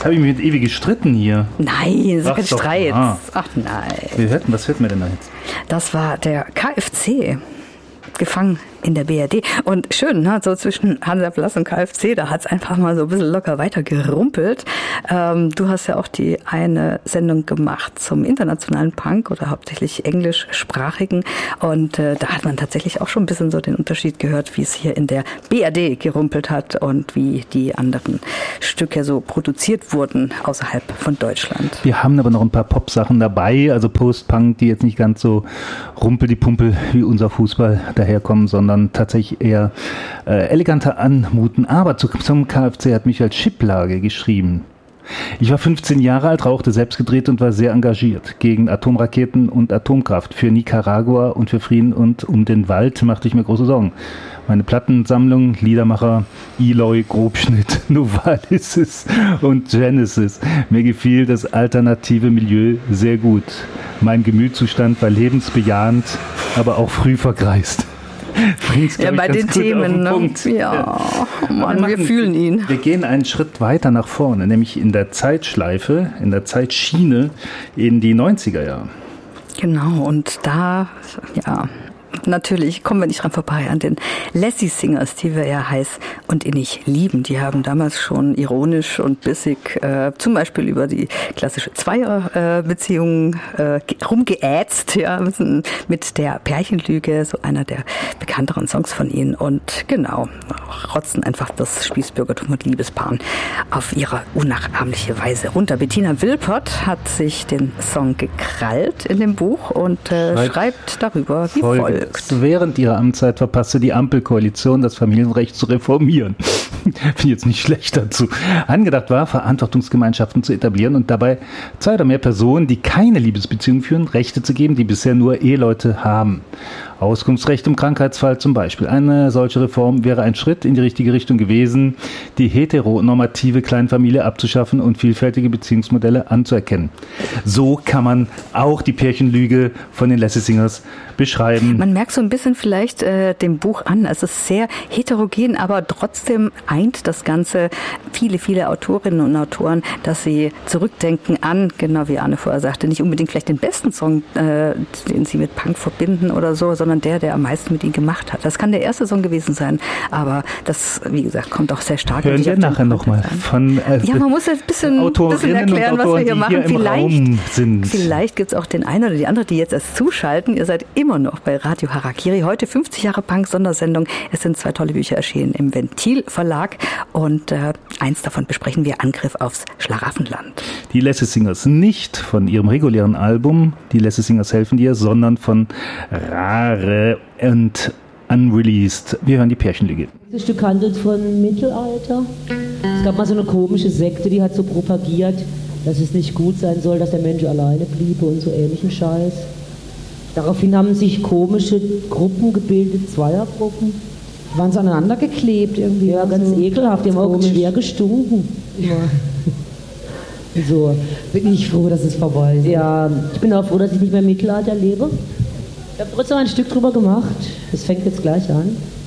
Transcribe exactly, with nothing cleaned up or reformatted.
habe ich mich mit ewig gestritten hier. Nein, das ist kein Streit. Ah. Ach nein. Wir hörten, was hört mir denn da jetzt? Das war der K F C. Gefangen in der B R D. Und schön, ne? So zwischen Hansa Plus und K F C, da hat es einfach mal so ein bisschen locker weiter gerumpelt. Ähm, du hast ja auch die eine Sendung gemacht zum internationalen Punk oder hauptsächlich englischsprachigen. Und äh, da hat man tatsächlich auch schon ein bisschen so den Unterschied gehört, wie es hier in der B R D gerumpelt hat und wie die anderen Stücke so produziert wurden außerhalb von Deutschland. Wir haben aber noch ein paar Pop-Sachen dabei, also Post-Punk, die jetzt nicht ganz so rumpel-die-pumpel wie unser Fußball daherkommen, sondern tatsächlich eher äh, eleganter anmuten. Aber zu, zum K F C hat Michael Schipplage geschrieben. Ich war fünfzehn Jahre alt, rauchte selbstgedreht und war sehr engagiert. Gegen Atomraketen und Atomkraft. Für Nicaragua und für Frieden und um den Wald machte ich mir große Sorgen. Meine Plattensammlung, Liedermacher, Eloy, Grobschnitt, Novalis und Genesis. Mir gefiel das alternative Milieu sehr gut. Mein Gemütszustand war lebensbejahend, aber auch früh vergreist. Ja, bei den Themen, ne? Punkt. Ja, Mann, wir fühlen ihn. Wir gehen einen Schritt weiter nach vorne, nämlich in der Zeitschleife, in der Zeitschiene in die neunziger Jahre. Genau, und da, ja, natürlich kommen wir nicht dran vorbei an den Lassie Singers, die wir ja heiß und innig lieben. Die haben damals schon ironisch und bissig äh, zum Beispiel über die klassische Zweierbeziehung äh, rumgeätzt, ja, mit der Pärchenlüge, so einer der bekannteren Songs von ihnen. Und genau, rotzen einfach das Spießbürgertum und Liebespaaren auf ihre unnachahmliche Weise runter. Bettina Wilpert hat sich den Song gekrallt in dem Buch und äh, schreibt, schreibt darüber wie folgt. Während ihrer Amtszeit verpasste die Ampelkoalition, das Familienrecht zu reformieren. Finde ich jetzt nicht schlecht dazu. Angedacht war, Verantwortungsgemeinschaften zu etablieren und dabei zwei oder mehr Personen, die keine Liebesbeziehung führen, Rechte zu geben, die bisher nur Eheleute haben. Auskunftsrecht im Krankheitsfall zum Beispiel. Eine solche Reform wäre ein Schritt in die richtige Richtung gewesen, die heteronormative Kleinfamilie abzuschaffen und vielfältige Beziehungsmodelle anzuerkennen. So kann man auch die Pärchenlüge von den Lassie Singers beschreiben. Man merkt so ein bisschen vielleicht äh, dem Buch an, es ist sehr heterogen, aber trotzdem eint das Ganze viele, viele Autorinnen und Autoren, dass sie zurückdenken an, genau wie Arne vorher sagte, nicht unbedingt vielleicht den besten Song, äh, den sie mit Punk verbinden oder so, sondern der, der am meisten mit ihnen gemacht hat. Das kann der erste Song gewesen sein, aber das, wie gesagt, kommt auch sehr stark. Hören wir nachher nochmal von äh, ja, man muss jetzt ein bisschen, bisschen erklären, was wir hier machen. Hier vielleicht vielleicht gibt es auch den einen oder die andere, die jetzt erst zuschalten. Ihr seid immer noch bei Radio Harakiri. Heute fünfzig Jahre Punk-Sondersendung. Es sind zwei tolle Bücher erschienen im Ventil Verlag und äh, eins davon besprechen wir, Angriff aufs Schlaraffenland. Die Lassie Singers, nicht von ihrem regulären Album, die Lassie Singers helfen dir, sondern von Rare und Unreleased. Wir hören die Pärchenlüge. Das Stück handelt von Mittelalter. Es gab mal so eine komische Sekte, die hat so propagiert, dass es nicht gut sein soll, dass der Mensch alleine bliebe und so ähnlichen Scheiß. Daraufhin haben sich komische Gruppen gebildet, Zweiergruppen. Waren sie aneinander geklebt irgendwie? Ja, ganz so ekelhaft, die haben auch schwer gestunken. Ja. So. Bin ich froh, dass es vorbei ist. Ja, ich bin auch froh, dass ich nicht mehr im Mittelalter lebe. Ich habe trotzdem ein Stück drüber gemacht. Das fängt jetzt gleich an.